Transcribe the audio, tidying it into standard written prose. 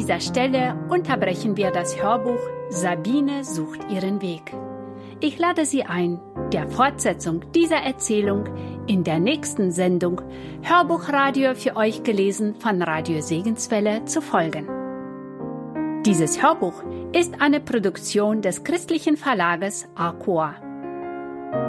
dieser Stelle unterbrechen wir das Hörbuch Sabine sucht ihren Weg. Ich lade Sie ein, der Fortsetzung dieser Erzählung in der nächsten Sendung Hörbuchradio für euch gelesen von Radio Segenswelle zu folgen. Dieses Hörbuch ist eine Produktion des christlichen Verlages Arcoa.